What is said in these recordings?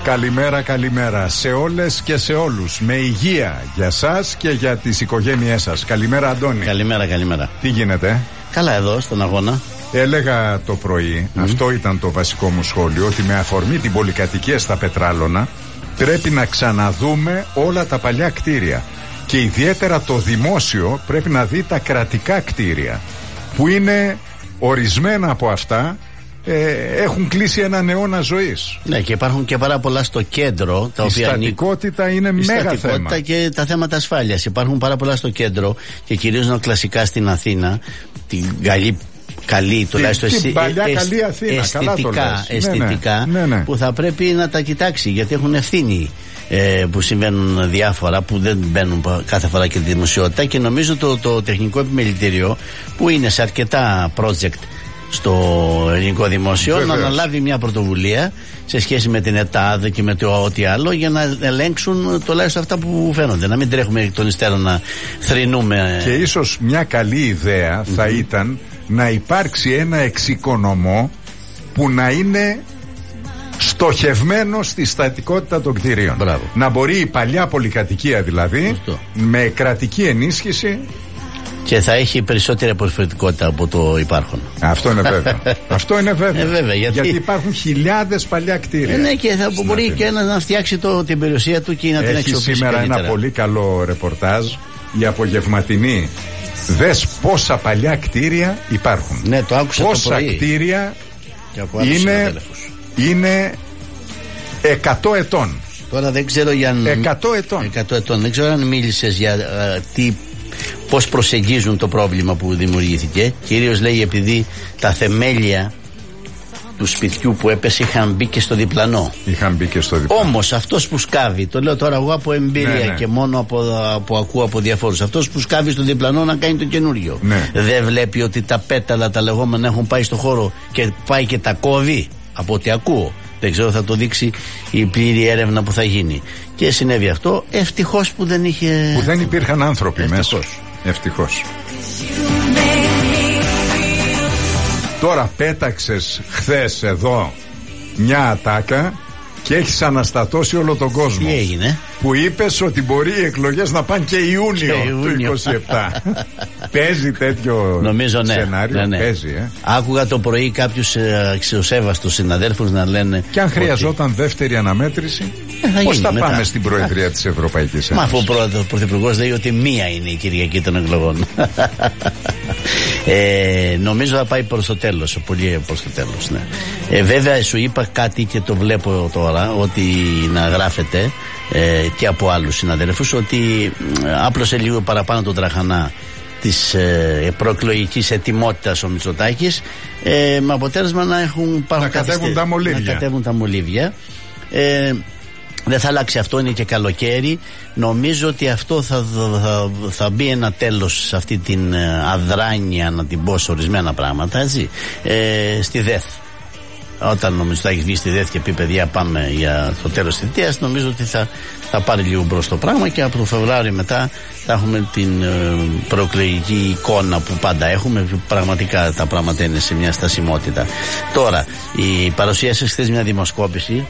Καλημέρα, καλημέρα σε όλες και σε όλους. Με υγεία για σας και για τις οικογένειές σας. Καλημέρα, Αντώνη. Καλημέρα, καλημέρα. Τι γίνεται? Καλά εδώ στον αγώνα. Έλεγα το πρωί, αυτό ήταν το βασικό μου σχόλιο, ότι με αφορμή την πολυκατοικία στα Πετράλωνα πρέπει να ξαναδούμε όλα τα παλιά κτίρια. Και ιδιαίτερα το δημόσιο πρέπει να δει τα κρατικά κτίρια, που είναι ορισμένα από αυτά έχουν κλείσει έναν αιώνα ζωής. Ναι, και υπάρχουν και πάρα πολλά στο κέντρο. Τα η οποία στατικότητα είναι μέγα θέμα. Και τα θέματα ασφάλειας. Υπάρχουν πάρα πολλά στο κέντρο και κυρίως κλασικά στην Αθήνα. Την καλή τουλάχιστον την παλιά καλή Αθήνα. αισθητικά ναι. Που θα πρέπει να τα κοιτάξει, γιατί έχουν ευθύνη που συμβαίνουν διάφορα που δεν μπαίνουν κάθε φορά και τη δημοσιότητα. Και νομίζω το τεχνικό επιμελητήριο, που είναι σε αρκετά project στο ελληνικό δημόσιο, να αναλάβει μια πρωτοβουλία σε σχέση με την ΕΤΑΔ και με το ό,τι άλλο, για να ελέγξουν τουλάχιστον αυτά που φαίνονται. Να μην τρέχουμε εκ των υστέρων να θρηνούμε. Και ίσως μια καλή ιδέα θα ήταν να υπάρξει ένα εξοικονομό που να είναι στοχευμένο στη στατικότητα των κτηρίων. Μπράβο. Να μπορεί η παλιά πολυκατοικία δηλαδή με κρατική ενίσχυση. Και θα έχει περισσότερη αποσφαιρετικότητα από το υπάρχον. Αυτό είναι βέβαιο. Αυτό είναι βέβαιο. Βέβαια, γιατί υπάρχουν χιλιάδες παλιά κτίρια. Ναι, και θα μπορεί και ένας να φτιάξει την περιουσία του και να την αξιοποιήσει. Έχει σήμερα καλύτερα. Ένα πολύ καλό ρεπορτάζ, η απογευματινή. Δες πόσα παλιά κτίρια υπάρχουν. Ναι, το άκουσα πόσα το πρωί. Κτίρια είναι 100 ετών. Τώρα δεν ξέρω για 100 ετών. 100 ετών. Δεν ξέρω αν μίλησες για πώς προσεγγίζουν το πρόβλημα που δημιουργήθηκε. Κυρίως λέει επειδή τα θεμέλια του σπιτιού που έπεσε είχαν μπει και στο διπλανό. Όμως αυτός που σκάβει, το λέω τώρα εγώ από εμπειρία και μόνο που ακούω από διαφόρους, αυτός που σκάβει στο διπλανό να κάνει το καινούριο. Δεν βλέπει ότι τα πέταλα τα λεγόμενα έχουν πάει στο χώρο και πάει και τα κόβει, από ό,τι ακούω. Δεν ξέρω, θα το δείξει η πλήρη έρευνα που θα γίνει. Και συνέβη αυτό. Ευτυχώς που δεν υπήρχαν άνθρωποι μέσα. Ευτυχώς. Τώρα πέταξες χθες εδώ μια ατάκα και έχεις αναστατώσει όλο τον κόσμο. Τι έγινε? Που είπες ότι μπορεί οι εκλογές να πάνε και Ιούνιο του 27. Παίζει τέτοιο σενάριο? Ναι. Παίζει, Άκουγα το πρωί κάποιους αξιοσέβαστους συναδέλφους να λένε. Και αν χρειαζόταν δεύτερη αναμέτρηση, πώς θα πάμε στην Προεδρία της Ευρωπαϊκής Ένωσης? Μα αφού ο Πρωθυπουργός λέει ότι μία είναι η Κυριακή των εκλογών. Νομίζω θα πάει προς το τέλος, πολύ προς το τέλος. Ναι. Βέβαια σου είπα κάτι και το βλέπω τώρα, ότι να γράφεται και από άλλους συναδέλφους, ότι άπλωσε λίγο παραπάνω το τραχανά της προεκλογικής ετοιμότητας ο Μητσοτάκης, με αποτέλεσμα να κατέβουν τα μολύβια. Δεν θα αλλάξει αυτό, είναι και καλοκαίρι. Νομίζω ότι αυτό θα μπει ένα τέλος σε αυτή την αδράνεια, να την πω σε ορισμένα πράγματα, έτσι, στη ΔΕΘ. Όταν ο Μητσοτάκης βγει στη ΔΕΘ και πει παιδιά πάμε για το τέλος της θητείας, νομίζω ότι θα πάρει λίγο μπρος το πράγμα και από το Φεβρουάριο μετά θα έχουμε την προεκλογική εικόνα που πάντα έχουμε. Πραγματικά τα πράγματα είναι σε μια στασιμότητα. Τώρα, η παρουσίασε χθες μια δημοσκόπηση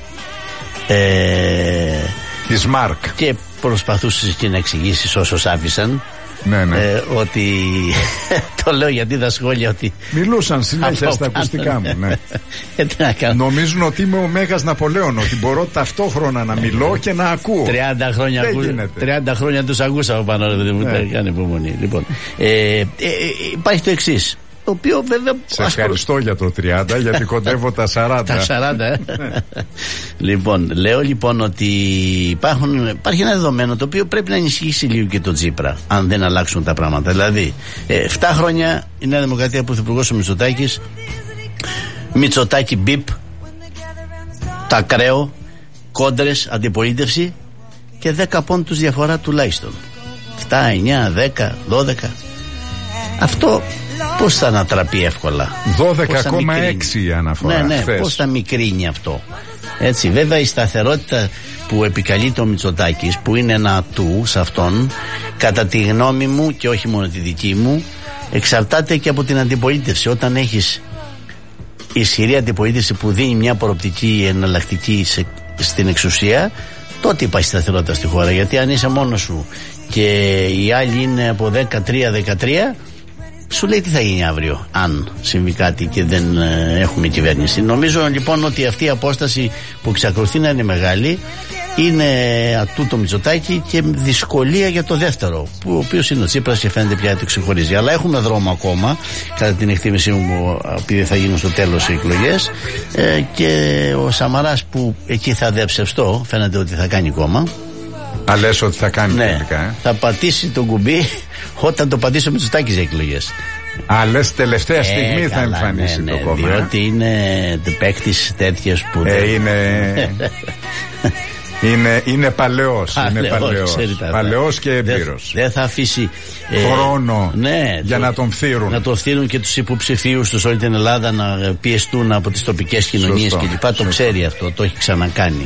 της ΜΑΡΚ και προσπαθούσες και να εξηγήσεις όσους άφησαν. Ναι. Ότι το λέω γιατί τα σχόλια ότι μιλούσαν συνέχεια στα ακουστικά μου. Ναι. Νομίζουν ότι είμαι ο Μέγας Ναπολέων, ότι μπορώ ταυτόχρονα να μιλώ και να ακούω. 30 χρόνια τους ακούσαμε πάνω. Κάνε υπομονή. Λοιπόν, υπάρχει το εξής, το οποίο βέβαια. Σε ευχαριστώ για το 30, γιατί κοντεύω τα 40. Τα 40, Λοιπόν, λέω λοιπόν ότι υπάρχει ένα δεδομένο το οποίο πρέπει να ενισχύσει λίγο και το Τσίπρα, αν δεν αλλάξουν τα πράγματα. Δηλαδή, 7 χρόνια η Νέα Δημοκρατία, πρωθυπουργός ο Μητσοτάκης, Μητσοτάκη μπιπ, τα ακραίο, κόντρες, αντιπολίτευση και 10 πόντους διαφορά τουλάχιστον. 7, 9, 10, 12. Αυτό πώς θα ανατραπεί εύκολα? 12,6 η αναφορά. Ναι, πώς θα μικρύνει αυτό? Έτσι, βέβαια η σταθερότητα που επικαλείται ο Μητσοτάκης, που είναι ένα ατού σε αυτόν, κατά τη γνώμη μου και όχι μόνο τη δική μου, εξαρτάται και από την αντιπολίτευση. Όταν έχεις ισχυρή αντιπολίτευση που δίνει μια προοπτική εναλλακτική στην εξουσία, τότε υπάρχει σταθερότητα στη χώρα. Γιατί αν είσαι μόνος σου και οι άλλοι είναι από 13-13, σου λέει τι θα γίνει αύριο αν συμβεί κάτι και δεν έχουμε κυβέρνηση. Νομίζω λοιπόν ότι αυτή η απόσταση που εξακολουθεί να είναι μεγάλη είναι ατού το Μητσοτάκη και δυσκολία για το δεύτερο, ο οποίος είναι ο Τσίπρας και φαίνεται πια το ξεχωρίζει. Αλλά έχουμε δρόμο ακόμα, κατά την εκτίμησή μου, επειδή θα γίνουν στο τέλος οι εκλογές, και ο Σαμαράς που εκεί θα διαψευστώ, φαίνεται ότι θα κάνει κόμμα. Λες ότι θα κάνει τελικά. Θα πατήσει το κουμπί όταν το πατήσει ο Μητσοτάκης για εκλογές. Λες τελευταία στιγμή θα εμφανίσει το κόμμα. Διότι είναι παίκτης τέτοιος που είναι παλαιός. Παλαιός και έμπειρος. Δεν θα αφήσει χρόνο για να τον φθείρουν. Να τον φθείρουν και τους υποψηφίους τους όλη την Ελλάδα να πιεστούν από τις τοπικές κοινωνίες κλπ. Το ξέρει αυτό, το έχει ξανακάνει.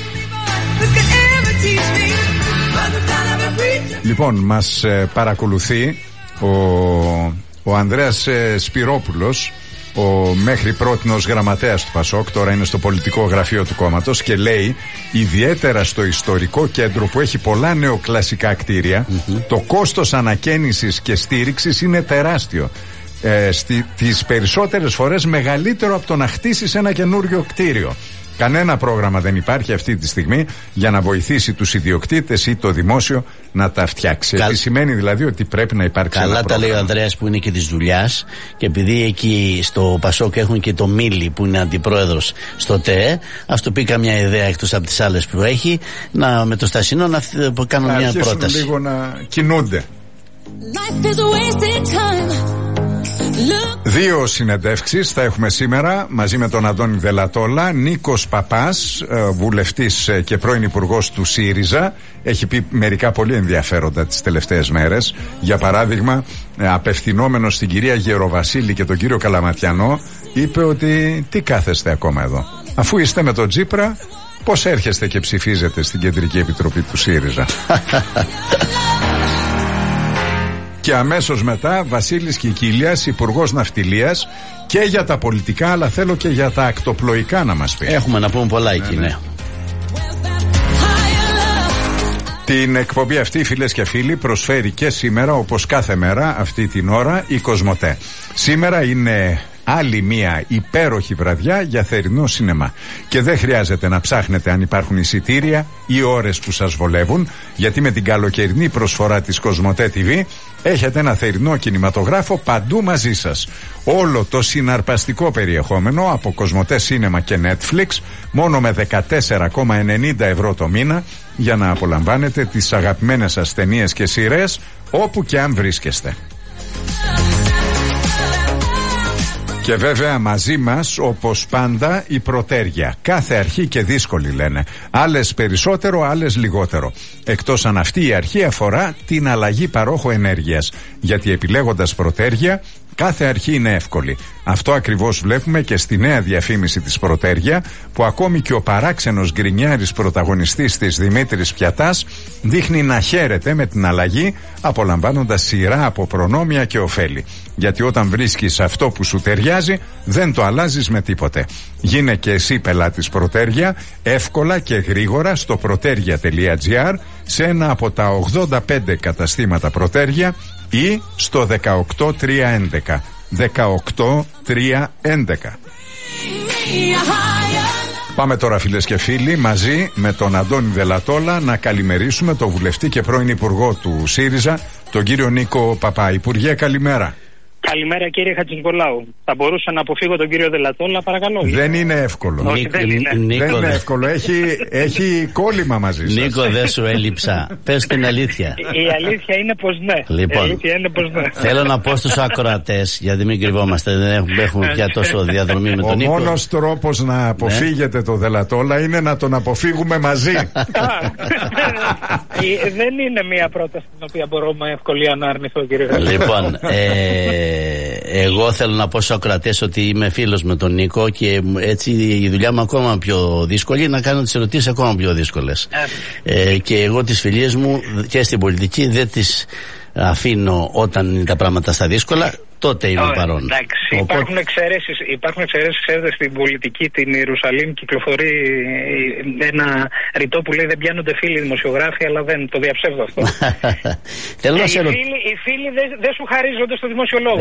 Λοιπόν, μας παρακολουθεί ο Ανδρέας Σπυρόπουλος, ο μέχρι πρότινος γραμματέας του Πασόκ, τώρα είναι στο πολιτικό γραφείο του κόμματος, και λέει ιδιαίτερα στο ιστορικό κέντρο που έχει πολλά νεοκλασικά κτίρια, το κόστος ανακαίνησης και στήριξης είναι τεράστιο. Τις περισσότερες φορές μεγαλύτερο από το να χτίσεις ένα καινούριο κτίριο. Κανένα πρόγραμμα δεν υπάρχει αυτή τη στιγμή για να βοηθήσει τους ιδιοκτήτες ή το δημόσιο να τα φτιάξει. Σημαίνει δηλαδή ότι πρέπει να υπάρξει ένα πρόγραμμα. Καλά τα λέει ο Ανδρέας που είναι και της δουλειάς, και επειδή εκεί στο Πασόκ έχουν και το Μίλη που είναι αντιπρόεδρος στο ΤΕΕ, ας του πει καμιά ιδέα εκτός από τις άλλες που έχει, με το Στασινό να κάνουν μια πρόταση. Λίγο να κινούνται. Δύο συνεντεύξεις θα έχουμε σήμερα μαζί με τον Αντώνη Δελατόλα. Νίκος Παπάς, βουλευτής και πρώην υπουργός του ΣΥΡΙΖΑ, έχει πει μερικά πολύ ενδιαφέροντα τις τελευταίες μέρες. Για παράδειγμα, απευθυνόμενος στην κυρία Γεροβασίλη και τον κύριο Καλαματιανό, είπε ότι τι κάθεστε ακόμα εδώ, αφού είστε με τον Τσίπρα, πώς έρχεστε και ψηφίζετε στην Κεντρική Επιτροπή του ΣΥΡΙΖΑ. Και αμέσως μετά Βασίλης Κικίλιας, υπουργός ναυτιλίας, και για τα πολιτικά, αλλά θέλω και για τα ακτοπλοϊκά να μας πει. Έχουμε να πούμε πολλά εκεί, ναι. Την εκπομπή αυτή, φίλες και φίλοι, προσφέρει και σήμερα, όπως κάθε μέρα αυτή την ώρα, η Κοσμοτέ. Σήμερα είναι άλλη μια υπέροχη βραδιά για θερινό σινεμά. Και δεν χρειάζεται να ψάχνετε αν υπάρχουν εισιτήρια ή ώρες που σας βολεύουν, γιατί με την καλοκαιρινή προσφορά της Κοσμοτέ TV έχετε ένα θερινό κινηματογράφο παντού μαζί σας. Όλο το συναρπαστικό περιεχόμενο από Κοσμοτέ Σίνεμα και Netflix, μόνο με 14,90 ευρώ το μήνα, για να απολαμβάνετε τις αγαπημένες σας ταινίες και σειρές όπου και αν βρίσκεστε. Και βέβαια μαζί μας, όπως πάντα, η προτέρια. Κάθε αρχή και δύσκολη, λένε. Άλλες περισσότερο, άλλες λιγότερο. Εκτός αν αυτή η αρχή αφορά την αλλαγή παρόχου ενέργειας. Γιατί επιλέγοντας προτέρια, κάθε αρχή είναι εύκολη. Αυτό ακριβώς βλέπουμε και στη νέα διαφήμιση της Προτέρια, που ακόμη και ο παράξενος γκρινιάρης πρωταγωνιστής της, Δημήτρης Πιατάς, δείχνει να χαίρεται με την αλλαγή, απολαμβάνοντας σειρά από προνόμια και ωφέλη. Γιατί όταν βρίσκεις αυτό που σου ταιριάζει, δεν το αλλάζεις με τίποτε. Γίνε και εσύ πελάτης Προτέρια, εύκολα και γρήγορα στο proteria.gr, σε ένα από τα 85 καταστήματα Προτέρια ή στο 18311. 18311. Πάμε τώρα, φίλες και φίλοι, μαζί με τον Αντώνη Δελατόλα να καλημερίσουμε τον βουλευτή και πρώην υπουργό του ΣΥΡΙΖΑ, τον κύριο Νίκο Παπά. Υπουργέ, καλημέρα. Καλημέρα, κύριε Χατζηνικολάου. Θα μπορούσα να αποφύγω τον κύριο Δελατόλα, παρακαλώ? Δεν είναι εύκολο. Όχι, δεν είναι. Δεν είναι εύκολο. Έχει κόλλημα μαζί σας. Νίκο, δεν σου έλειψα. Πες την αλήθεια. Η αλήθεια είναι πως ναι. Λοιπόν, θέλω να πω στους ακροατές, γιατί μην κρυβόμαστε, δεν έχουμε πια τόσο διαδρομή με τον Νίκο. Ο μόνος τρόπος να αποφύγετε το Δελατόλα είναι να τον αποφύγουμε μαζί. Δεν είναι μια πρόταση την οποία μπορώ με ευκολία να αρνηθώ, κύριε Δελατόλα. Λοιπόν, εγώ θέλω να πω στους ακροατές ότι είμαι φίλος με τον Νίκο και έτσι η δουλειά μου ακόμα πιο δύσκολη, να κάνω τις ερωτήσεις ακόμα πιο δύσκολες. Και εγώ τις φιλίες μου και στην πολιτική δεν τις αφήνω όταν είναι τα πράγματα στα δύσκολα. τότε είμαι παρόν. Εντάξει, υπάρχουν εξαιρέσεις, ξέρετε, στην πολιτική, την Ιερουσαλήμ κυκλοφορεί ένα ρητό που λέει δεν πιάνονται φίλοι δημοσιογράφοι, αλλά δεν το διαψεύδω αυτό. Οι φίλοι δεν σου χαρίζονται στο δημόσιο λόγο.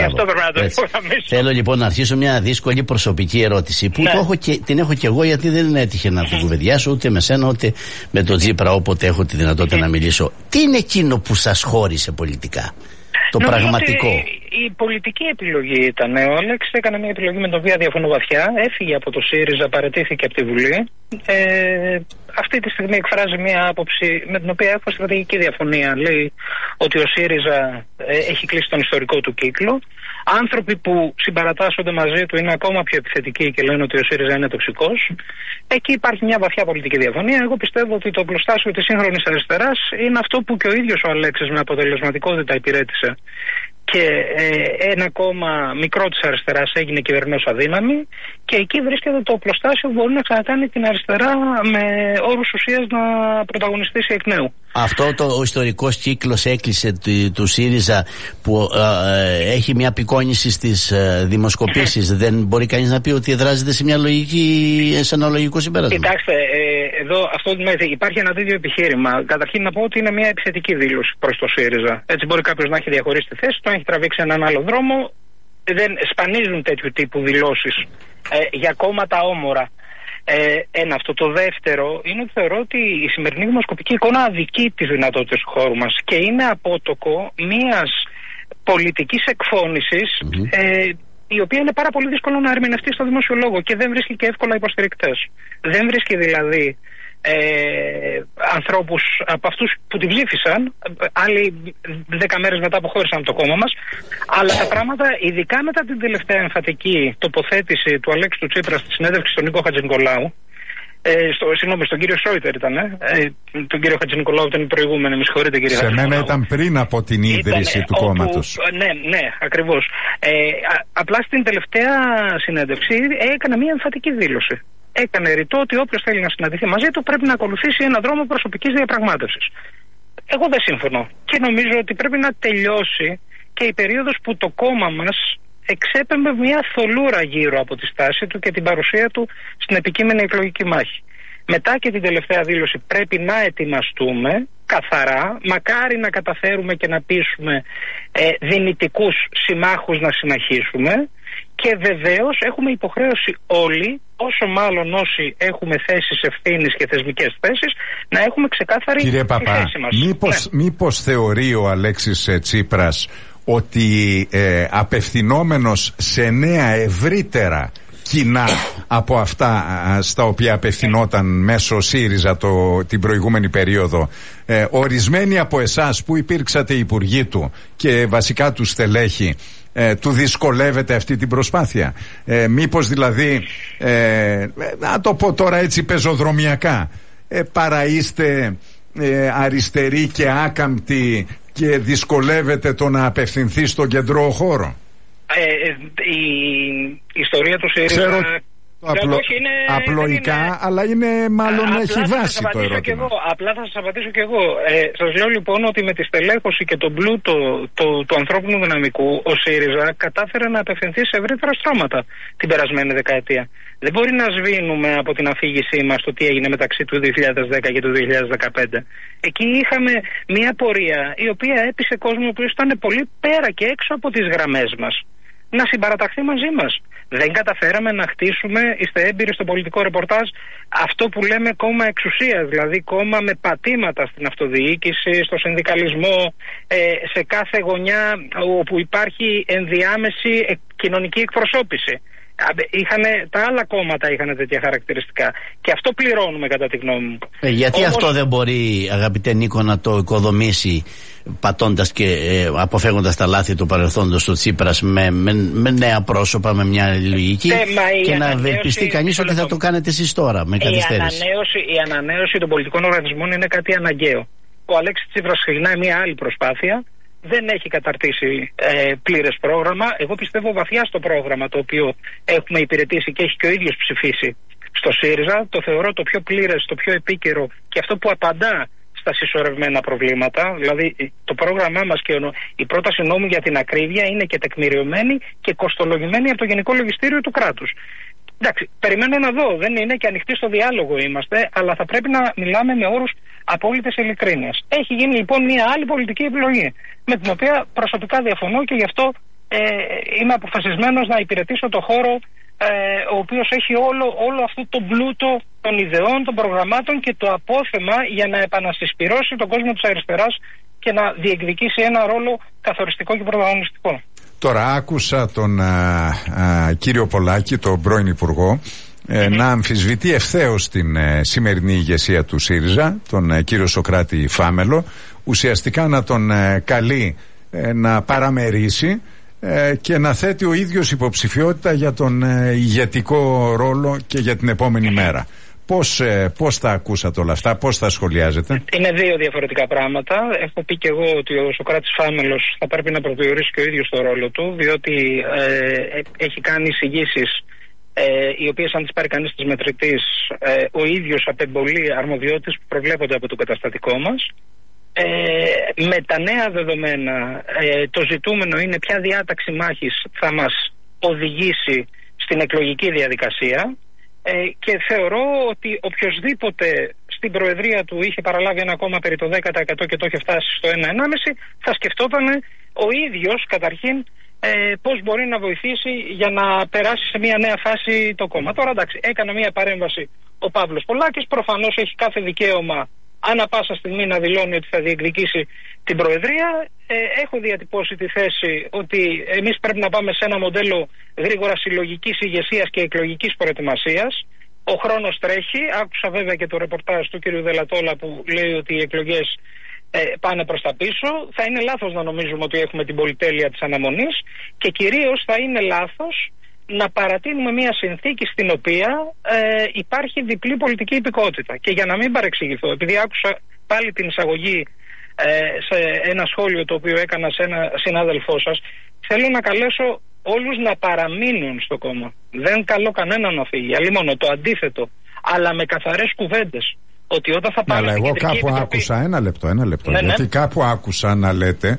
Θέλω λοιπόν να αρχίσω μια δύσκολη προσωπική ερώτηση που την έχω και εγώ, γιατί δεν έτυχε να το κουβεντιάσω ούτε με σένα ούτε με τον Τσίπρα όποτε έχω τη δυνατότητα να μιλήσω. Τι είναι εκείνο που σας χώρισε πολιτικά, το πραγματικό? Η πολιτική επιλογή ήταν. Ο Αλέξης έκανε μια επιλογή με τον οποίο διαφωνώ βαθιά. Έφυγε από το ΣΥΡΙΖΑ, παραιτήθηκε από τη Βουλή. Αυτή τη στιγμή εκφράζει μια άποψη με την οποία έχω στρατηγική διαφωνία. Λέει ότι ο ΣΥΡΙΖΑ έχει κλείσει τον ιστορικό του κύκλο. Άνθρωποι που συμπαρατάσσονται μαζί του είναι ακόμα πιο επιθετικοί και λένε ότι ο ΣΥΡΙΖΑ είναι τοξικός. Εκεί υπάρχει μια βαθιά πολιτική διαφωνία. Εγώ πιστεύω ότι το πλωστάσιο της σύγχρονης αριστεράς είναι αυτό που και ο ίδιος ο Αλέξης με αποτελεσματικότητα υπηρέτησε. Και ένα κόμμα μικρό της αριστεράς έγινε κυβερνός αδύναμη, και εκεί βρίσκεται το οπλοστάσιο που μπορεί να ξανακάνει την αριστερά με όρους ουσίας να πρωταγωνιστήσει εκ νέου. Αυτό το ιστορικός κύκλος έκλεισε του ΣΥΡΙΖΑ που έχει μια απεικόνηση στις δημοσκοπήσεις. Δεν μπορεί κανείς να πει ότι δράζεται σε ένα λογικό συμπέρασμα? Κοιτάξτε, εδώ υπάρχει ένα τέτοιο επιχείρημα. Καταρχήν να πω ότι είναι μια επιθετική δήλωση προς το ΣΥΡΙΖΑ. Έτσι μπορεί κάποιος να έχει διαχωρίσει τη θέση του, να έχει τραβήξει έναν άλλο δρόμο. Δεν σπανίζουν τέτοιου τύπου δηλώσεις για κόμματα όμορα. Ένα αυτό. Το δεύτερο είναι ότι θεωρώ ότι η σημερινή δημοσκοπική εικόνα αδικεί τις δυνατότητες του χώρου μας και είναι απότοκο μιας πολιτικής εκφώνησης η οποία είναι πάρα πολύ δύσκολο να ερμηνευτεί στο δημόσιο λόγο και δεν βρίσκει και εύκολα υποστηρικτές. Δεν βρίσκει δηλαδή ανθρώπους από αυτούς που την ψήφισαν, άλλοι 10 μέρες μετά αποχώρησαν από το κόμμα μας, αλλά τα πράγματα, ειδικά μετά την τελευταία εμφατική τοποθέτηση του Αλέξη του Τσίπρα στη συνέντευξη στον Νίκο Χατζηνικολάου, στον κύριο Σόιτερ ήταν, τον κύριο Χατζηνικολάου ήταν η προηγούμενη, με συγχωρείτε κύριε Χατζηνικολάου. Σε μένα ήταν πριν από την ίδρυση του κόμματος. Ναι, ακριβώς. Απλά στην τελευταία συνέντευξη έκανε μια εμφατική δήλωση. Έκανε ρητό ότι όποιος θέλει να συναντηθεί μαζί του πρέπει να ακολουθήσει έναν δρόμο προσωπικής διαπραγμάτευσης. Εγώ δεν συμφωνώ και νομίζω ότι πρέπει να τελειώσει και η περίοδος που το κόμμα μας εξέπεμπε μια θολούρα γύρω από τη στάση του και την παρουσία του στην επικείμενη εκλογική μάχη. Μετά και την τελευταία δήλωση πρέπει να ετοιμαστούμε καθαρά, μακάρι να καταφέρουμε και να πείσουμε δυνητικούς συμμάχους να συνεχίσουμε, και βεβαίως έχουμε υποχρέωση όλοι, όσο μάλλον όσοι έχουμε θέσεις ευθύνης και θεσμικές θέσεις, να έχουμε ξεκάθαρη τη θέση μας. Μήπως θεωρεί ο Αλέξης Τσίπρας ότι απευθυνόμενος σε νέα ευρύτερα κοινά από αυτά στα οποία απευθυνόταν μέσω ΣΥΡΙΖΑ την προηγούμενη περίοδο, ορισμένοι από εσάς που υπήρξατε υπουργοί του και βασικά του στελέχη, του δυσκολεύεται αυτή την προσπάθεια? Μήπως δηλαδή, να το πω τώρα έτσι πεζοδρομιακά, παρά είστε αριστεροί και άκαμπτοι και δυσκολεύεται το να απευθυνθεί στον κεντρό χώρο? Η ιστορία του ΣΥΡΙΖΑ απλοϊκά, αλλά είναι μάλλον έχει βάση το ερώτημα. Απλά θα σας απαντήσω και εγώ. Σας λέω λοιπόν ότι με τη στελέχωση και τον πλούτο του ανθρώπινου δυναμικού ο ΣΥΡΙΖΑ κατάφερε να απευθυνθεί σε ευρύτερα στρώματα την περασμένη δεκαετία. Δεν μπορεί να σβήνουμε από την αφήγησή μας το τι έγινε μεταξύ του 2010 και του 2015. Εκεί είχαμε μια πορεία η οποία έπεισε κόσμο που ήταν πολύ πέρα και έξω από τις γραμμές μας να συμπαραταχθεί μαζί μας. Δεν καταφέραμε να χτίσουμε, είστε έμπειροι στο πολιτικό ρεπορτάζ, αυτό που λέμε κόμμα εξουσίας, δηλαδή κόμμα με πατήματα στην αυτοδιοίκηση, στο συνδικαλισμό, σε κάθε γωνιά όπου υπάρχει ενδιάμεση κοινωνική εκπροσώπηση. Τα άλλα κόμματα είχαν τέτοια χαρακτηριστικά και αυτό πληρώνουμε κατά τη γνώμη μου. Γιατί όμως αυτό δεν μπορεί, αγαπητέ Νίκο, να το οικοδομήσει πατώντας και αποφεύγοντας τα λάθη του παρελθόντος του Τσίπρας με νέα πρόσωπα, με μια λογική και να ευελπιστεί κανείς ότι θα το κάνετε εσείς τώρα με καθυστέρηση? Η ανανέωση των πολιτικών οργανισμών είναι κάτι αναγκαίο. Ο Αλέξης Τσίπρας ξεκινάει μια άλλη προσπάθεια. Δεν έχει καταρτήσει πλήρες πρόγραμμα. Εγώ πιστεύω βαθιά στο πρόγραμμα το οποίο έχουμε υπηρετήσει και έχει και ο ίδιος ψηφίσει στο ΣΥΡΙΖΑ. Το θεωρώ το πιο πλήρες, το πιο επίκαιρο και αυτό που απαντά στα συσσωρευμένα προβλήματα. Δηλαδή το πρόγραμμά μας και η πρόταση νόμου για την ακρίβεια είναι και τεκμηριωμένη και κοστολογημένη από το Γενικό Λογιστήριο του κράτους. Εντάξει, περιμένω να δω, δεν είναι και ανοιχτοί στο διάλογο είμαστε, αλλά θα πρέπει να μιλάμε με όρους απόλυτης ειλικρίνειας. Έχει γίνει λοιπόν μια άλλη πολιτική επιλογή, με την οποία προσωπικά διαφωνώ και γι' αυτό είμαι αποφασισμένος να υπηρετήσω το χώρο ο οποίος έχει όλο αυτό το πλούτο των ιδεών, των προγραμμάτων και το απόθεμα για να επανασυσπυρώσει τον κόσμο της αριστεράς και να διεκδικήσει ένα ρόλο καθοριστικό και πρωταγωνιστικό. Τώρα άκουσα τον κύριο Πολάκη, τον πρώην Υπουργό, να αμφισβητεί ευθέως την σημερινή ηγεσία του ΣΥΡΙΖΑ, τον κύριο Σωκράτη Φάμελο, ουσιαστικά να τον καλεί να παραμερίσει και να θέτει ο ίδιος υποψηφιότητα για τον ηγετικό ρόλο και για την επόμενη μέρα. Πώς τα ακούσατε όλα αυτά, πώς τα σχολιάζετε? Είναι δύο διαφορετικά πράγματα. Έχω πει και εγώ ότι ο Σωκράτης Φάμελος θα πρέπει να προσδιορίσει και ο ίδιος το ρόλο του, διότι έχει κάνει εισηγήσεις οι οποίες αν τις πάρει κανείς της μετρητής ο ίδιος απεμπολεί αρμοδιότητες που προβλέπονται από το καταστατικό μας. Με τα νέα δεδομένα το ζητούμενο είναι ποια διάταξη μάχης θα μας οδηγήσει στην εκλογική διαδικασία και θεωρώ ότι οποιοσδήποτε στην Προεδρία του είχε παραλάβει ένα κόμμα περί το 10% και το είχε φτάσει στο 1,5, θα σκεφτόταν ο ίδιος καταρχήν πώς μπορεί να βοηθήσει για να περάσει σε μια νέα φάση το κόμμα. Τώρα εντάξει, έκανε μια παρέμβαση ο Παύλος Πολάκης, προφανώς έχει κάθε δικαίωμα ανά πάσα στιγμή να δηλώνει ότι θα διεκδικήσει την Προεδρία. Έχω διατυπώσει τη θέση ότι εμείς πρέπει να πάμε σε ένα μοντέλο γρήγορα συλλογικής ηγεσίας και εκλογικής προετοιμασίας. Ο χρόνος τρέχει. Άκουσα βέβαια και το ρεπορτάζ του κ. Δελατόλα που λέει ότι οι εκλογές πάνε προς τα πίσω. Θα είναι λάθος να νομίζουμε ότι έχουμε την πολυτέλεια της αναμονής και κυρίως θα είναι λάθος να παρατείνουμε μια συνθήκη στην οποία υπάρχει διπλή πολιτική υπηκότητα. Και για να μην παρεξηγηθώ, επειδή άκουσα πάλι την εισαγωγή σε ένα σχόλιο το οποίο έκανα σε ένα συνάδελφό σας, θέλω να καλέσω όλους να παραμείνουν στο κόμμα. Δεν καλώ κανέναν να φύγει, αλλήμωνο το αντίθετο, αλλά με καθαρές κουβέντες. Ότι όταν θα πάμε. Αλλά εγώ κάπου άκουσα, ένα λεπτό, γιατί κάπου άκουσα να λέτε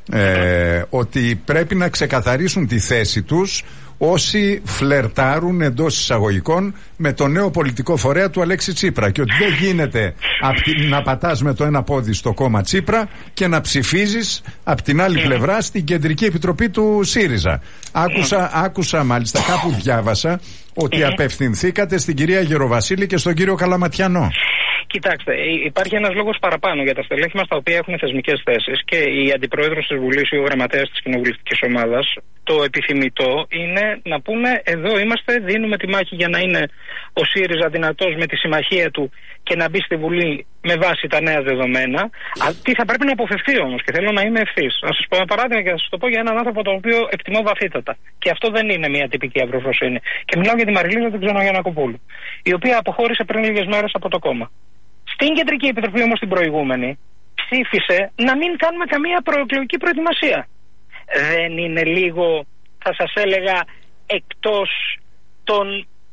ότι πρέπει να ξεκαθαρίσουν τη θέση τους όσοι φλερτάρουν εντός εισαγωγικών με το νέο πολιτικό φορέα του Αλέξη Τσίπρα και ότι δεν γίνεται να πατάς με το ένα πόδι στο κόμμα Τσίπρα και να ψηφίζεις από την άλλη πλευρά στην Κεντρική Επιτροπή του ΣΥΡΙΖΑ. Άκουσα μάλιστα, κάπου διάβασα ότι απευθυνθήκατε στην κυρία Γεροβασίλη και στον κύριο Καλαματιανό. Κοιτάξτε, υπάρχει ένας λόγος παραπάνω για τα στελέχη μας τα οποία έχουν θεσμικές θέσεις και η αντιπρόεδρος της Βουλής ή ο γραμματέας της κοινοβουλευτικής ομάδας. Το επιθυμητό είναι να πούμε εδώ είμαστε, δίνουμε τη μάχη για να είναι ο ΣΥΡΙΖΑ δυνατός με τη συμμαχία του και να μπει στη Βουλή με βάση τα νέα δεδομένα. Τι θα πρέπει να αποφευθεί όμως, και θέλω να είμαι ευθύς. Να σας πω ένα παράδειγμα και να σας το πω για έναν άνθρωπο τον οποίο εκτιμώ βαθύτατα. Και αυτό δεν είναι μια τυπική αυροφροσύνη. Και μιλάω για τη Μαριλίζα την Ξενογιαννακοπούλου, η οποία αποχώρησε πριν λίγες μέρες από το κόμμα. Στην Κεντρική Επιτροπή όμως την προηγούμενη ψήφισε να μην κάνουμε καμία προεκλογική προετοιμασία. Δεν είναι λίγο, θα σας έλεγα, εκτός των...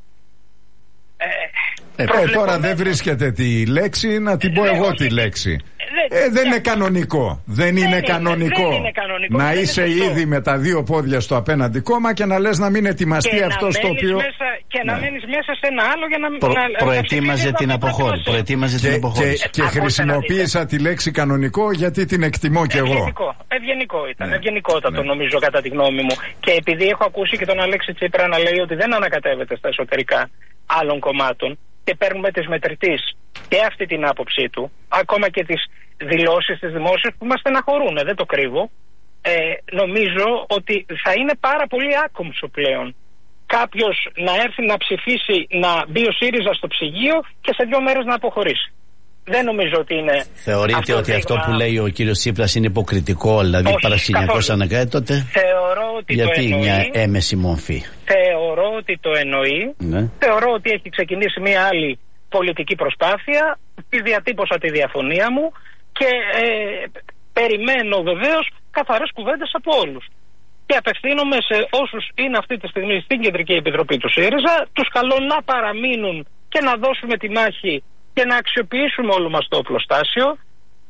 τώρα δεν βρίσκεται τη λέξη, να την πω εγώ τη λέξη. Δεν είναι κανονικό. Δεν είναι κανονικό να είσαι ήδη με τα δύο πόδια στο απέναντι κόμμα και να λες να μην ετοιμαστεί αυτό το οποίο. Και να μένεις μέσα σε ένα άλλο για να. Προετοίμαζε την αποχώρηση. Και χρησιμοποίησα τη λέξη κανονικό γιατί την εκτιμώ κι εγώ. Ευγενικό ήταν. Ευγενικότατο νομίζω κατά τη γνώμη μου. Και επειδή έχω ακούσει και τον Αλέξη Τσίπρα να λέει ότι δεν ανακατεύεται στα εσωτερικά άλλων κομμάτων και παίρνουμε τις μετρητής και αυτή την άποψή του, ακόμα και τις δηλώσεις της δημόσιας που μας στεναχωρούν, δεν το κρύβω, νομίζω ότι θα είναι πάρα πολύ άκομψο πλέον κάποιος να έρθει να ψηφίσει να μπει ο ΣΥΡΙΖΑ στο ψυγείο και σε 2 μέρες να αποχωρήσει. Δεν νομίζω ότι είναι. Θεωρείτε ότι αυτό που λέει ο κύριος Τσίπρας είναι υποκριτικό, δηλαδή παρασκηνιακός αναγκάει, τότε θεωρώ ότι γιατί το εννοεί, μια έμεση μορφή? Θεωρώ ότι το εννοεί. Ναι. Θεωρώ ότι έχει ξεκινήσει μια άλλη πολιτική προσπάθεια. Τη διατύπωσα τη διαφωνία μου και περιμένω βεβαίως καθαρές κουβέντες από όλους. Και απευθύνομαι σε όσους είναι αυτή τη στιγμή στην Κεντρική Επιτροπή του ΣΥΡΙΖΑ. Τους καλώ να παραμείνουν και να δώσουμε τη μάχη και να αξιοποιήσουμε όλο μας το οπλοστάσιο.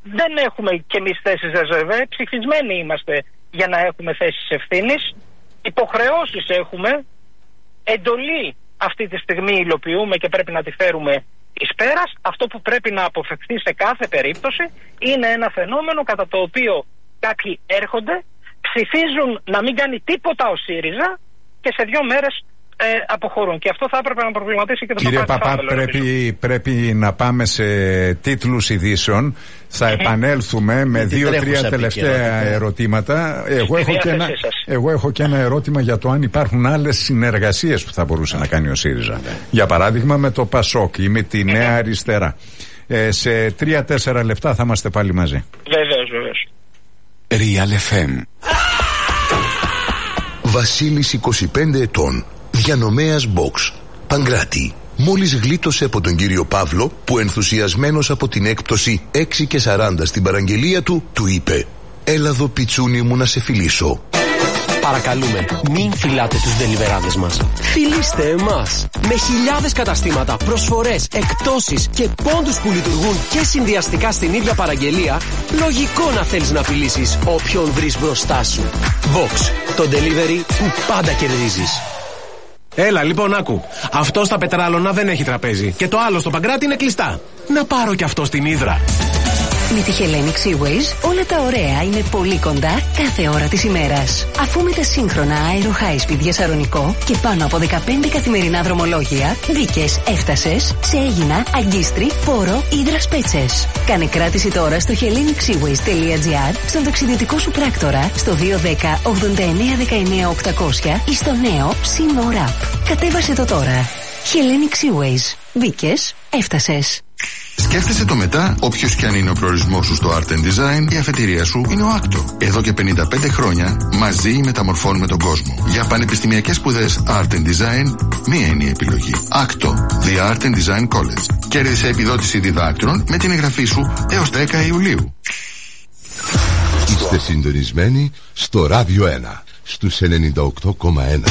δεν έχουμε κι εμείς θέσεις ρεζερβέ. Ψηφισμένοι είμαστε για να έχουμε θέσεις ευθύνης. Υποχρεώσεις έχουμε. Εντολή αυτή τη στιγμή υλοποιούμε και πρέπει να τη φέρουμε εις πέρας. Αυτό που πρέπει να αποφευχθεί σε κάθε περίπτωση είναι ένα φαινόμενο κατά το οποίο κάποιοι έρχονται, ψηφίζουν να μην κάνει τίποτα ο ΣΥΡΙΖΑ και σε 2 μέρες αποχωρούν. Και αυτό θα έπρεπε να προβληματίσει και το Κύριε Παπά, πρέπει να πάμε σε τίτλους ειδήσεων. Θα επανέλθουμε με 2-3 τελευταία ερωτήματα. Εγώ έχω και ένα ερώτημα για το αν υπάρχουν άλλες συνεργασίες που θα μπορούσε να κάνει ο ΣΥΡΙΖΑ. Για παράδειγμα με το ΠΑΣΟΚ ή με τη Νέα Αριστερά. Σε 3-4 λεπτά θα είμαστε πάλι μαζί. Βεβαίως. Real FM. Βασίλης, 25 ετών, διανομέας box, Παγκράτη. Μόλις γλίτωσε από τον κύριο Παύλο, που ενθουσιασμένος από την έκπτωση 6,40 στην παραγγελία του, του είπε: «Έλα εδώ πιτσούνι μου να σε φιλήσω». Παρακαλούμε, μην φυλάτε τους ντελιβεράδες μας. Φιλήστε εμάς. Με χιλιάδες καταστήματα, προσφορές, εκπτώσεις και πόντους που λειτουργούν και συνδυαστικά στην ίδια παραγγελία, λογικό να θέλεις να φιλήσεις όποιον βρεις μπροστά σου. Vox, το delivery που πάντα κερδίζεις. Έλα λοιπόν, άκου. Αυτό στα Πετράλωνα δεν έχει τραπέζι και το άλλο στο Παγκράτη είναι κλειστά. Να πάρω κι αυτό στην Ύδρα. Με τη Hellenic Seaways όλα τα ωραία είναι πολύ κοντά κάθε ώρα της ημέρας. Αφού με τα σύγχρονα Aero High Speed για Σαρονικό και πάνω από 15 καθημερινά δρομολόγια, μπήκες, έφτασες σε Αίγινα, Αγκίστρι, Πόρο, Ύδρας Πέτσες. Κάνε κράτηση τώρα στο hellenicseaways.gr, στον ταξιδιωτικό σου πράκτορα, στο 210 89 19 800 ή στο νέο Simo Rap. Κατέβασε το τώρα. Hellenic Seaways. Μπήκες, έφτασες. Σκέφτεσαι το μετά, όποιος κι αν είναι ο προορισμός σου στο Art and Design, η αφετηρία σου είναι ο ACTO. Εδώ και 55 χρόνια μαζί μεταμορφώνουμε τον κόσμο. Για πανεπιστημιακές σπουδές Art and Design, μία είναι η επιλογή. ACTO, The Art and Design College. Κέρδισε επιδότηση διδάκτρων με την εγγραφή σου έως 10 Ιουλίου. Είστε συντονισμένοι στο Ράδιο 1, στους 98,1.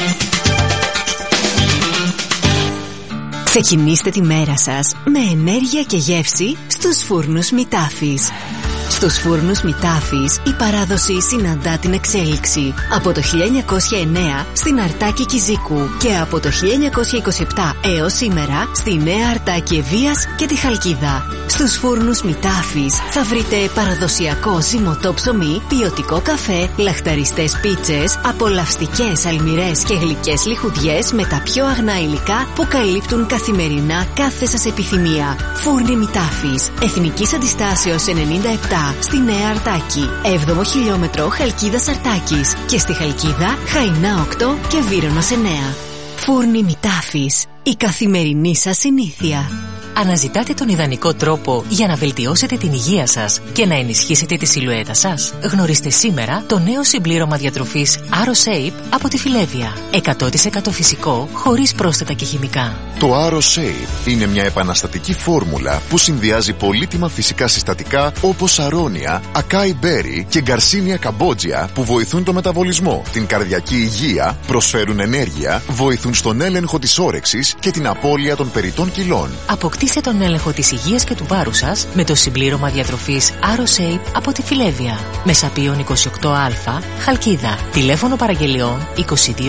Ξεκινήστε τη μέρα σας με ενέργεια και γεύση στους φούρνους Μητάφης. Στους φούρνους Μητάφης η παράδοση συναντά την εξέλιξη. Από το 1909 στην Αρτάκη Κιζίκου και από το 1927 έως σήμερα στη Νέα Αρτάκη Ευβοίας και τη Χαλκίδα. Στους φούρνους Μητάφης θα βρείτε παραδοσιακό ζυμωτό ψωμί, ποιοτικό καφέ, λαχταριστές πίτσες, απολαυστικές αλμυρές και γλυκές λιχουδιές με τα πιο αγνά υλικά που καλύπτουν καθημερινά κάθε σας επιθυμία. Φούρνοι Μητάφης, Εθνικής Αντιστάσεως 97 στη Νέα Αρτάκη, 7ο χιλιόμετρο Χαλκίδας Αρτάκης και στη Χαλκίδα Χαϊνά 8 και Βύρωνος 9. Φούρνοι Μητάφης, η καθημερινή σας συνήθεια. Αναζητάτε τον ιδανικό τρόπο για να βελτιώσετε την υγεία σας και να ενισχύσετε τη σιλουέτα σας? Γνωρίστε σήμερα το νέο συμπλήρωμα διατροφής AroShape από τη Φιλέβια. 100% φυσικό, χωρίς πρόσθετα και χημικά. Το AroShape είναι μια επαναστατική φόρμουλα που συνδυάζει πολύτιμα φυσικά συστατικά όπως αρώνια, ακάι μπέρι και γκαρσίνια καμπότζια που βοηθούν το μεταβολισμό, την καρδιακή υγεία, προσφέρουν ενέργεια, βοηθούν στον έλεγχο της όρεξης και την απώλεια των περιττών κιλών. Αποκτήστε τον έλεγχο της υγείας και του βάρους σας με το συμπλήρωμα διατροφής AroShape από τη Φιλέβια. Μεσαπίων 28Α, Χαλκίδα. Τηλέφωνο παραγγελιών 22 21 0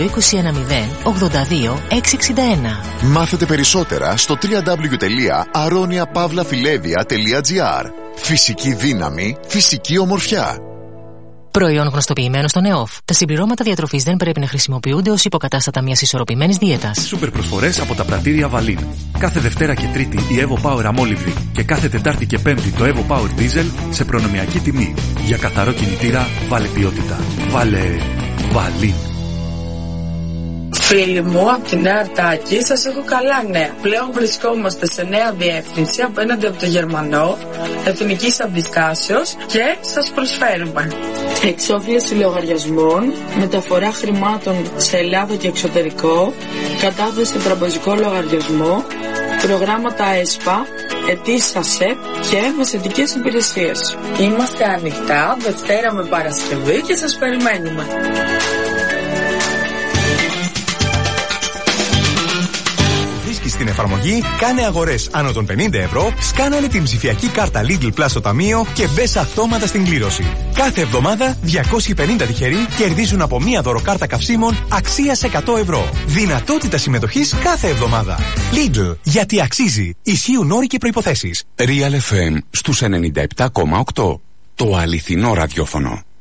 82 661. Μάθετε περισσότερα στο www.aroniapavlafilevia.gr. Φυσική δύναμη, φυσική ομορφιά. Προϊόν γνωστοποιημένο στον ΕΟΦ. Τα συμπληρώματα διατροφής δεν πρέπει να χρησιμοποιούνται ως υποκατάστατα μιας ισορροπημένης δίαιτας. Σούπερ προσφορές από τα πρατήρια Βαλίν. Κάθε Δευτέρα και Τρίτη η Evo Power αμόλυβδη και κάθε Τετάρτη και Πέμπτη το Evo Power Diesel σε προνομιακή τιμή. Για καθαρό κινητήρα βάλε ποιότητα. Βάλε Βαλίν. Φίλοι μου, από τη Νέα Αρτάκη σας έχω καλά νέα. Πλέον βρισκόμαστε σε νέα διεύθυνση απέναντι από το Γερμανό, Εθνικής Αντιστάσεως και σας προσφέρουμε εξόφληση λογαριασμών, μεταφορά χρημάτων σε Ελλάδα και εξωτερικό, κατάθεση σε τραπεζικό λογαριασμό, προγράμματα ΕΣΠΑ, αιτήσεις ΑΣΕΠ και μεσαιτικές υπηρεσίες. Είμαστε ανοιχτά Δευτέρα με Παρασκευή και σας περιμένουμε. στην εφαρμογή, κάνε αγορές άνω των 50 ευρώ, σκάναρε την ψηφιακή κάρτα Lidl Plus στο ταμείο και μπες αυτόματα στην κλήρωση. Κάθε εβδομάδα 250 τυχεροί κερδίζουν από μία δωροκάρτα καυσίμων αξίας 100 ευρώ. Δυνατότητα συμμετοχής κάθε εβδομάδα. Lidl, γιατί αξίζει. Ισχύουν όροι και προϋποθέσεις. Real FM στους 97,8. Το αληθινό ραδιόφωνο.